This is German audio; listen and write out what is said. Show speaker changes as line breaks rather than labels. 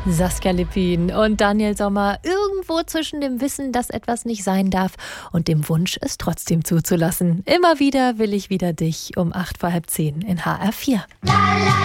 Saskia Lippin und Daniel Sommer irgendwo zwischen dem Wissen, dass etwas nicht sein darf und dem Wunsch, es trotzdem zuzulassen. Immer wieder will ich wieder dich um 8:10 in HR4.